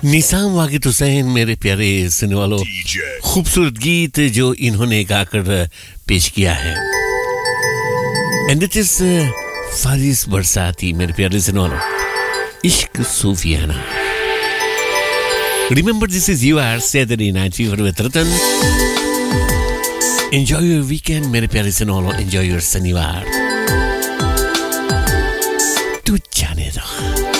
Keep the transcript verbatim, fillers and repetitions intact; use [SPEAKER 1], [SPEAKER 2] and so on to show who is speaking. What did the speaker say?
[SPEAKER 1] निसाम वाकिद हुसैन मेरे प्यारे सुनने वालों खूबसूरत गीत जो इन्होंने गाकर पेश किया है एंड इट इज फारिस बरसाती मेरे प्यारे सुनने वालों इश्क सूफियाना Remember this is you are Saturday Night Fever with Ratan Enjoy your weekend मेरे प्यारे सुनने वालों Enjoy your शनिवार